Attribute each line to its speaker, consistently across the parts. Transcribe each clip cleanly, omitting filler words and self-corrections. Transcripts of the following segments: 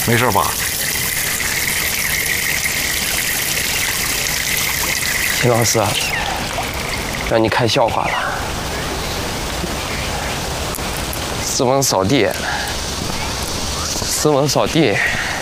Speaker 1: 没事吧？
Speaker 2: 秦老师，让你看笑话了。斯文扫地，斯文扫地。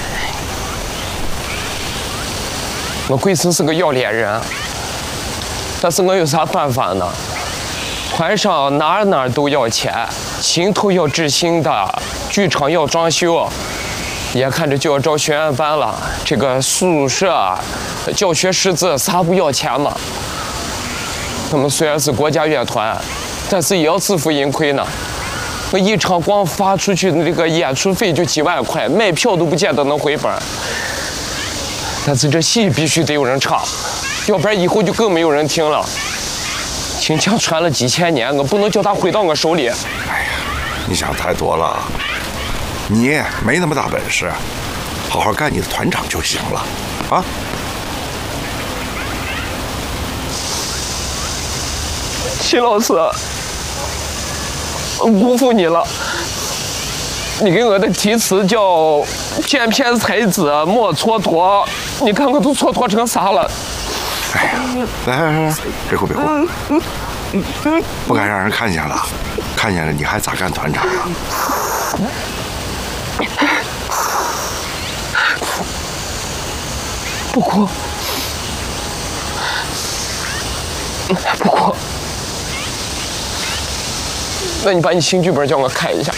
Speaker 2: 我贵生是个要脸人，但是我有啥办法呢？团上哪哪都要钱，新头要置新的，剧场要装修，眼看着就要招学员班了，这个宿舍、教学师资啥不要钱嘛？我们虽然是国家乐团，但是也要自负盈亏呢。我一场光发出去的那个演出费就几万块，卖票都不见得能回本。但是这戏必须得有人唱，要不然以后就更没有人听了。秦腔传了几千年，我不能叫它回到我手里。
Speaker 1: 哎呀，你想太多了，你没那么大本事，好好干你的团长就行了，啊？
Speaker 2: 秦老师，我辜负你了。你给我的题词叫“见偏才子莫蹉跎”，你看我都蹉跎成啥了？
Speaker 1: 哎呀，来，别哭别哭，不敢让人看见了，看见了你还咋干团长啊？
Speaker 2: 不哭，不哭。那你把你新剧本叫我看一下。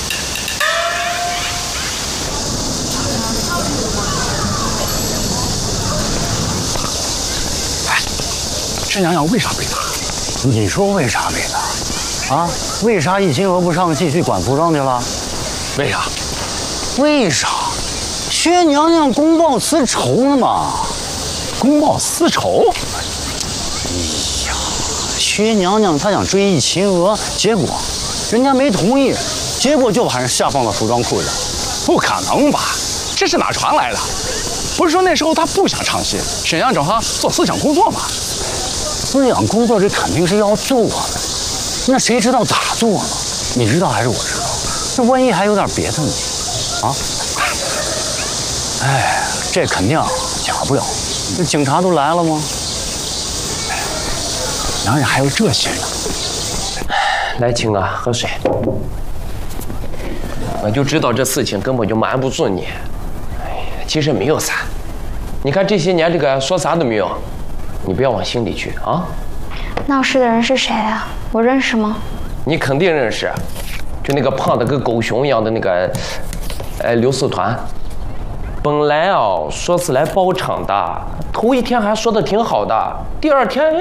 Speaker 3: 这娘娘为啥被打？你说为啥被打？啊？为啥一心娥不上戏去管服装去了？为啥？为啥？薛娘娘公报私仇呢嘛？公报私仇？哎呀，薛娘娘她想追一秦娥，结果人家没同意，结果就把人下放到服装库里。不可能吧？这是哪传来的？不是说那时候她不想唱戏，沈阳找她做思想工作吗？思想工作这肯定是要做的，那谁知道咋做呢？你知道还是我知道？这万一还有点别的呢？啊？哎，这肯定假不了。这警察都来了吗？娘娘还有这些呢。
Speaker 2: 来，青啊，喝水。我就知道这事情根本就瞒不住你。哎呀，其实没有啥。你看这些年这个说啥都没有。你不要往心里去啊！
Speaker 4: 闹事的人是谁啊？我认识吗？
Speaker 2: 你肯定认识，就那个胖的跟狗熊一样的那个，刘四团。本来哦说是来包场的，头一天还说的挺好的，第二天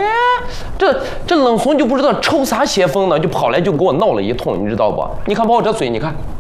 Speaker 2: 这冷怂就不知道抽啥邪风呢，就跑来就给我闹了一通，你知道不？你看把我这嘴，你看